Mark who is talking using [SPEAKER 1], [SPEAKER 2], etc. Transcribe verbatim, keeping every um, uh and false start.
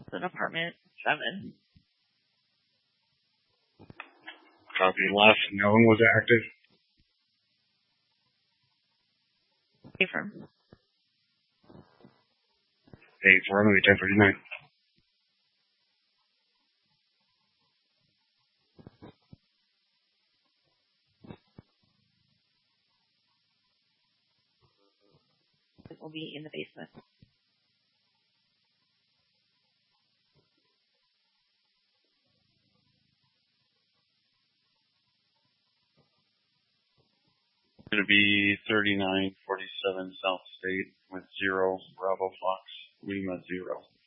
[SPEAKER 1] in apartment seven.
[SPEAKER 2] Copy. Last known was active.
[SPEAKER 1] Affirm.
[SPEAKER 2] Hey, for runway ten thirty-nine.
[SPEAKER 1] It will be in the basement.
[SPEAKER 2] It's going to be thirty-nine forty-seven South State with zero Bravo Fox Lima zero.